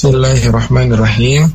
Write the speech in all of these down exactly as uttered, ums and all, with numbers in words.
Bismillahirrahmanirrahim.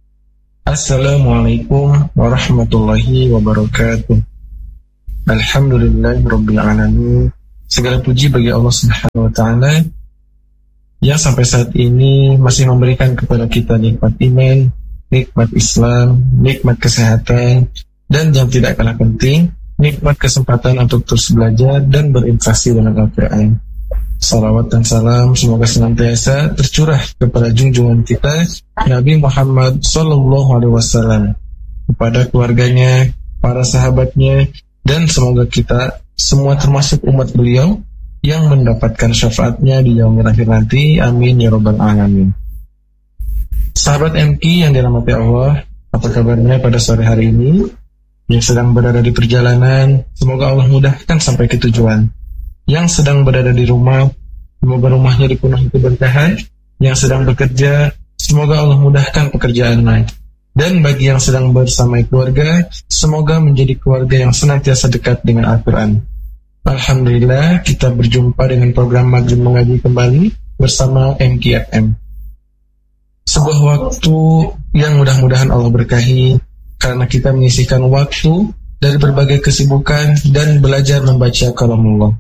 Assalamualaikum warahmatullahi wabarakatuh. Alhamdulillahirabbil alamin. Segala puji bagi Allah Subhanahu wa taala yang sampai saat ini masih memberikan kepada kita nikmat iman, nikmat Islam, nikmat kesehatan, dan yang tidak kalah penting, nikmat kesempatan untuk terus belajar dan berinteraksi dengan Al-Quran. Salawat dan salam semoga senantiasa tercurah kepada junjungan kita Nabi Muhammad Sallallahu Alaihi Wasallam, kepada keluarganya, para sahabatnya, dan semoga kita semua termasuk umat beliau yang mendapatkan syafaatnya di yaumil akhir nanti. Amin ya rabbal alamin. Sahabat M K yang dirahmati Allah, apa kabarnya pada sore hari ini? Yang sedang berada di perjalanan, semoga Allah mudahkan sampai ke tujuan. Yang sedang berada di rumah, semoga rumahnya dipenuhi keberkahan. Yang sedang bekerja, semoga Allah mudahkan pekerjaannya. Dan bagi yang sedang bersama keluarga, semoga menjadi keluarga yang senantiasa dekat dengan Al-Quran. Alhamdulillah, kita berjumpa dengan program Maghrib Mengaji kembali bersama M K F M. Sebuah waktu yang mudah-mudahan Allah berkahi, karena kita menyisihkan waktu dari berbagai kesibukan dan belajar membaca kalamullah.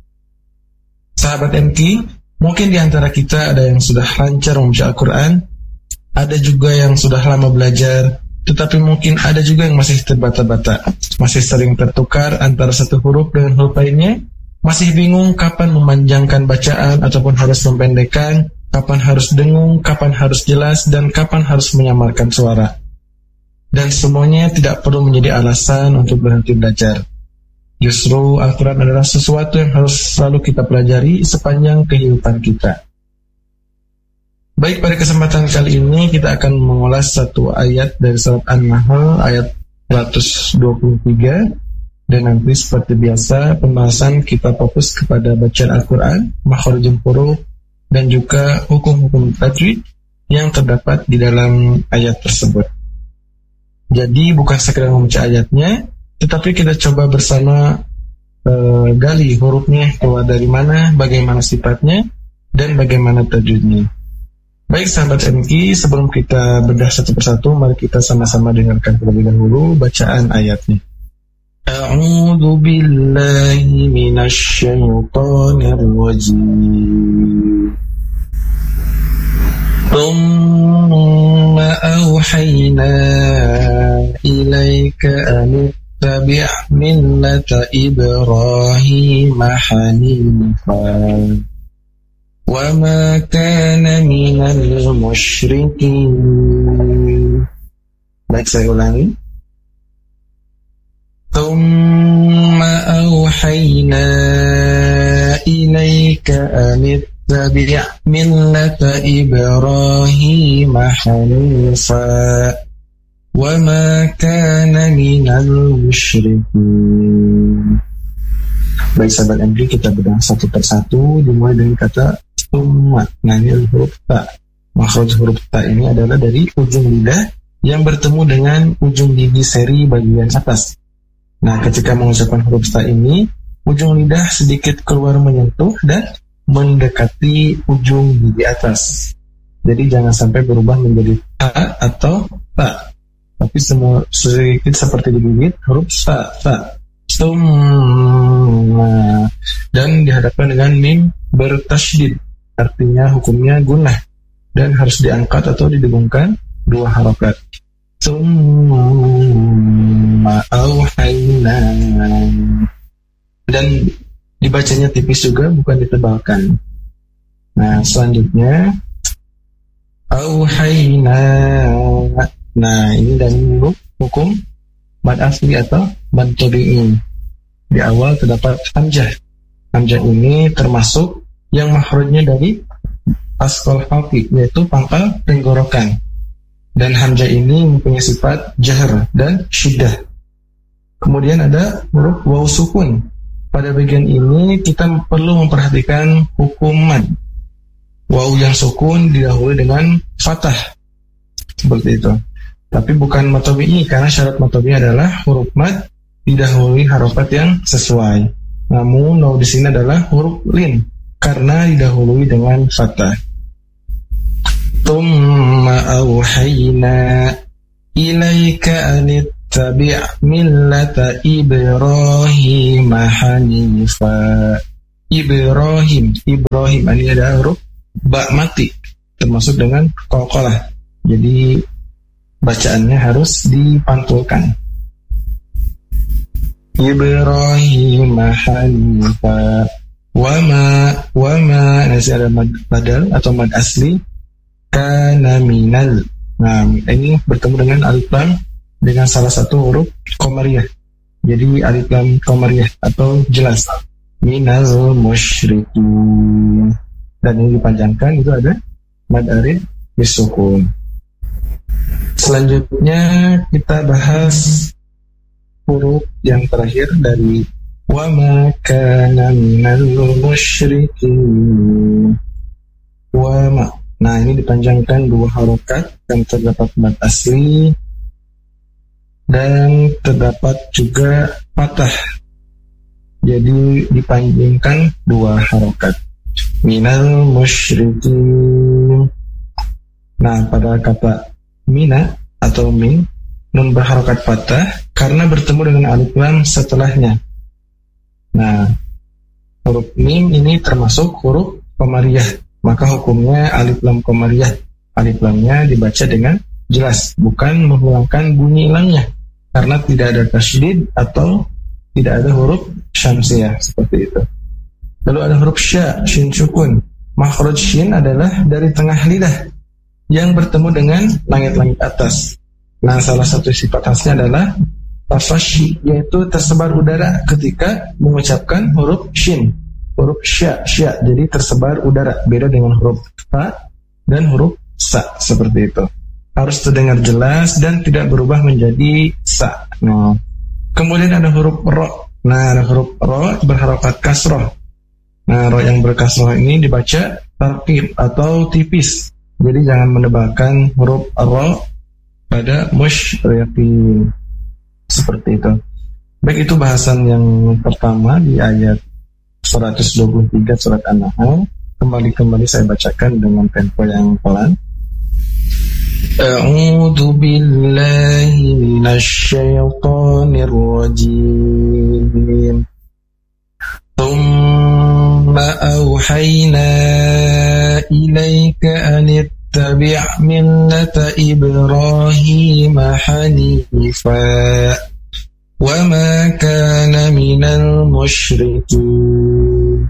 Sahabat M K, mungkin di antara kita ada yang sudah lancar membaca Al-Quran, ada juga yang sudah lama belajar, tetapi mungkin ada juga yang masih terbata-bata, masih sering tertukar antara satu huruf dengan huruf lainnya, masih bingung kapan memanjangkan bacaan ataupun harus mempendekkan, kapan harus dengung, kapan harus jelas, dan kapan harus menyamarkan suara. Dan semuanya tidak perlu menjadi alasan untuk berhenti belajar. Justru Al-Quran adalah sesuatu yang harus selalu kita pelajari sepanjang kehidupan kita. Baik, pada kesempatan kali ini kita akan mengulas satu ayat dari surat An-Nahl ayat seratus dua puluh tiga. Dan nanti seperti biasa pembahasan kita fokus kepada bacaan Al-Quran, makharijul huruf, dan juga hukum-hukum tajwid yang terdapat di dalam ayat tersebut. Jadi bukan sekedar membaca ayatnya, tetapi kita coba bersama uh, gali hurufnya keluar dari mana, bagaimana sifatnya, dan bagaimana tajwidnya. Baik sahabat M K, sebelum kita bedah satu persatu, mari kita sama-sama dengarkan terlebih dahulu bacaan ayatnya. A'udzu billahi minasy syaithanir rajim. Tsumma auhayna ilaika an tabi' millata Ibrahim hanifan wa ma kana minal musyrikin. Baik, saya ulangi. Tsumma auhayna ilaika an tabi' millata Ibrahim hanifan wa ma kana minal musyrikin. Baik sahabat M D, kita bedah satu persatu dimulai dari kata tsumma. Nah, ini huruf ta. Makhraj huruf ta ini adalah dari ujung lidah yang bertemu dengan ujung gigi seri bagian atas. Nah, ketika mengucapkan huruf ta ini, ujung lidah sedikit keluar menyentuh dan mendekati ujung gigi atas. Jadi jangan sampai berubah menjadi ta atau ta, tapi semua sedikit seperti digigit huruf ta, ta. Tsumma, dan dihadapkan dengan mim bertasydid, artinya hukumnya gunnah dan harus diangkat atau didengungkan dua harokat. Tsumma auhayna, dan dibacanya tipis juga, bukan ditebalkan. Nah, selanjutnya auhayna. Nah, ini dari hukum mad asli atau mad tabi'i. Di awal terdapat hamzah. Hamzah ini termasuk yang makhrajnya dari asqal halqi, yaitu pangkal tenggorokan. Dan hamzah ini mempunyai sifat jahr dan syiddah. Kemudian ada huruf waw sukun. Pada bagian ini kita perlu memperhatikan hukum mad. Waw yang sukun didahului dengan fathah, seperti itu. Tapi bukan mad tabi'i, karena syarat mad tabi'i adalah huruf mad didahului harokat yang sesuai. Namun waw di sini adalah huruf lin, karena didahului dengan fathah. Thumma awhayna ilaika anittabi' millata Ibrahim hanifa. Ibrahim, Ibrahim ini ada huruf ba mati, termasuk dengan qalqalah. Jadi bacaannya harus dipantulkan. Ibrahim hanifa. Wama wama nasi ada mad badal atau mad asli kana minal. Nah, ini bertemu dengan alif lam dengan salah satu huruf qamariyah. Jadi alif lam qamariyah atau jelas minal musyrikin. Dan ini dipanjangkan itu ada mad arid bisukun. Selanjutnya kita bahas huruf yang terakhir dari wa ma kana minal musyrikin. Wa ma. Nah, ini dipanjangkan dua harokat dan terdapat mad asli dan terdapat juga patah. Jadi dipanjangkan dua harokat. Minal musyrikin. Nah, pada kata mina atau min, nun berharokat patah karena bertemu dengan alif lam setelahnya. Nah, huruf mim ini termasuk huruf qamariyah, maka hukumnya alif lam qamariyah. Alif lamnya dibaca dengan jelas, bukan menghilangkan bunyi lamnya, karena tidak ada tasydid atau tidak ada huruf syamsiyah seperti itu. Lalu ada huruf sya, shin sukun. Makhraj shin adalah dari tengah lidah yang bertemu dengan langit-langit atas. Nah, salah satu sifat khasnya adalah tafashi, yaitu tersebar udara ketika mengucapkan huruf shin, huruf sya, sya, jadi tersebar udara, beda dengan huruf ta dan huruf sa, seperti itu. Harus terdengar jelas dan tidak berubah menjadi sa. Nah, kemudian ada huruf ro. Nah, ada huruf ro berharokat kasroh. Nah, ro yang berkasroh ini dibaca tarqib atau tipis. Jadi jangan menebalkan huruf ro pada musyrikin. Seperti itu. Baik, itu bahasan yang pertama di ayat seratus dua puluh tiga surat An-Nahl. Kembali-kembali saya bacakan dengan tempo yang pelan. A'udzu billahi minasy syaithanir rajim. Tsumma auhayna ilaika an ittabi' millata Ibrahim hanifa wa ma kana minal musyrikin.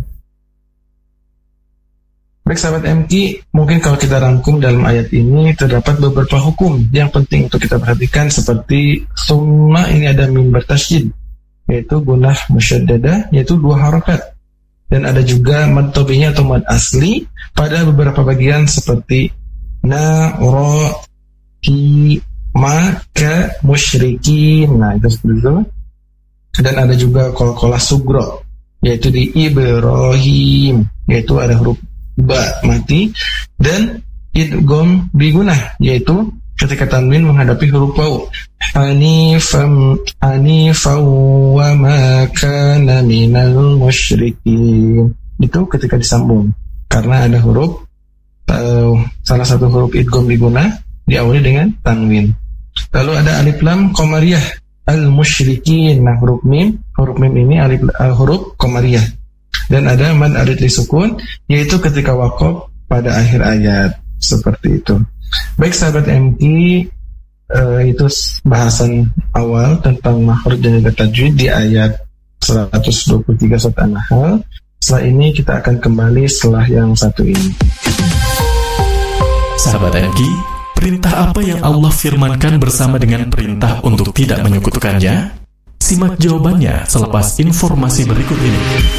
Baik sahabat M K, mungkin kalau kita rangkum dalam ayat ini terdapat beberapa hukum yang penting untuk kita perhatikan, seperti summa ini ada mim bertasydid, yaitu gunah musyaddadah, yaitu dua harakat, dan ada juga mad tabi'i atau mad asli pada beberapa bagian seperti na, ro, ki, ma, ka, musyrikin. Nah, itu seperti itu. Dan ada juga qalqalah sugro, yaitu di Ibrahim, yaitu ada huruf ba mati, dan idgham bigunah, yaitu ketika tanwin menghadapi huruf waw. Hanifam hanifam wa ma kana minal musyrikin. Itu ketika disambung karena ada huruf uh, salah satu huruf idgham bigunah diawali dengan tanwin. Lalu ada alif lam qamariyah al musyrikin. Nah, huruf mim, huruf mim ini alif uh, huruf qamariyah. Dan ada mad arid li sukun, yaitu ketika waqaf pada akhir ayat, seperti itu. Baik sahabat M K, uh, itu bahasan awal tentang makhraj dan juga tajwid di ayat seratus dua puluh tiga surat An-Nahl. Setelah ini kita akan kembali setelah yang satu ini. Sahabat M K, perintah apa yang Allah firmankan bersama dengan perintah untuk tidak menyekutukannya? Simak jawabannya selepas informasi berikut ini.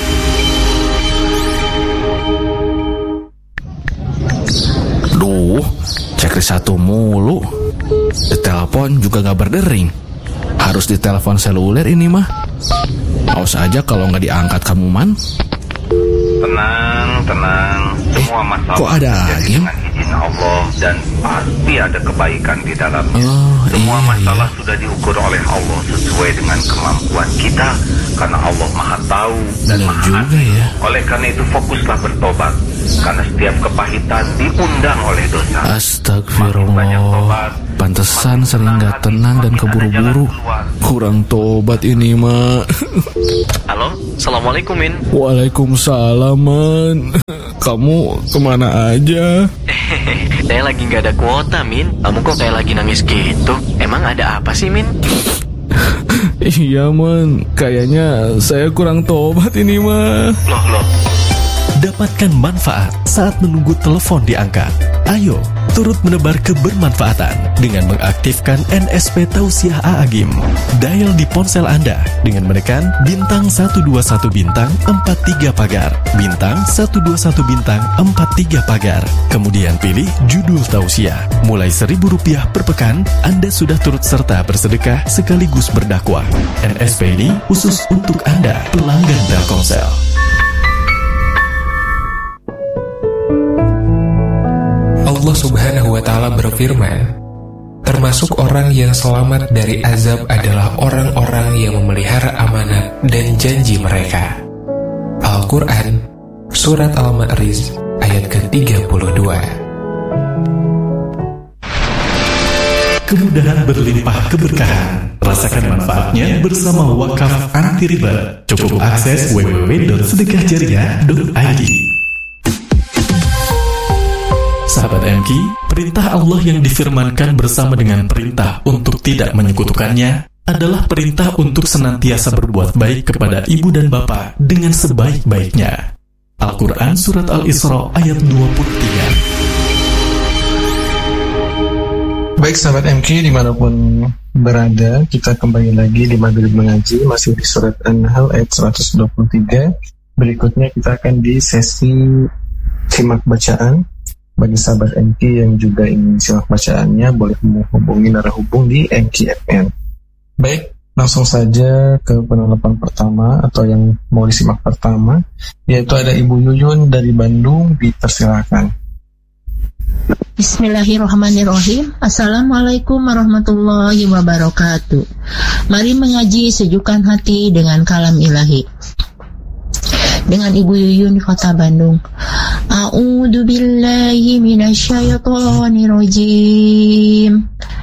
Duh, cek satu mulu. Ditelepon juga gak berdering. Harus ditelepon seluler ini mah. Awas aja kalau gak diangkat kamu man. Tenang, tenang. Semua masalah Kok ada lagi? izin Allah dan pasti ada kebaikan di dalamnya. Oh, Semua iya, masalah iya. sudah diukur oleh Allah sesuai dengan kemampuan kita, karena Allah Maha Tahu dan Benar Maha juga Adil. ya. Oleh karena itu fokuslah bertobat, karena setiap kepahitan diundang oleh dosa. Astagfirullah. Pantesan sering gak tenang dan keburu-buru. Kurang tobat ini, Mak. Halo, Assalamualaikum, Min. Waalaikumsalam, Man. Kamu kemana aja? Saya lagi nggak ada kuota, Min. Kamu kok kayak lagi nangis gitu? Emang ada apa sih, Min? Iya, Man. Kayaknya saya kurang tobat ini, mah. Loh, loh. Dapatkan manfaat saat menunggu telepon diangkat. Ayo, turut menebar kebermanfaatan dengan mengaktifkan N S P Tausiah A'agim. Dial di ponsel Anda dengan menekan bintang satu dua satu bintang empat tiga pagar, bintang satu dua satu bintang empat tiga pagar. Kemudian pilih judul Tausiah. Mulai seribu rupiah per pekan, Anda sudah turut serta bersedekah sekaligus berdakwah. N S P ini khusus untuk Anda, pelanggan Telkomsel. Allah Subhanahu wa Ta'ala berfirman, termasuk orang yang selamat dari azab adalah orang-orang yang memelihara amanat dan janji mereka. Al-Quran, Surat Al-Ma'riz, ayat ke tiga puluh dua. Kemudahan berlimpah keberkahan. Rasakan manfaatnya bersama Wakaf Anti Riba. Cukup akses w w w titik sedekah jariah titik i d. Sahabat M K, perintah Allah yang difirmankan bersama dengan perintah untuk tidak menyekutukannya adalah perintah untuk senantiasa berbuat baik kepada ibu dan bapak dengan sebaik-baiknya. Al-Quran Surat Al-Isra ayat dua puluh tiga. Baik sahabat M K dimanapun berada, kita kembali lagi di Maghrib Mengaji, masih di Surat An-Nahl ayat seratus dua puluh tiga. Berikutnya kita akan di sesi simak bacaan. Bagi sahabat M K yang juga ingin simak bacaannya, boleh menghubungi narahubung di M K F M. Baik, langsung saja ke penelpon pertama atau yang mau disimak pertama, yaitu ada Ibu Yuyun dari Bandung. Dipersilakan. Bismillahirrahmanirrahim. Assalamualaikum warahmatullahi wabarakatuh. Mari mengaji sejukkan hati dengan kalam ilahi. Dengan Ibu Yuyun di kota Bandung. A'udzu billahi minasyaitonir rajim.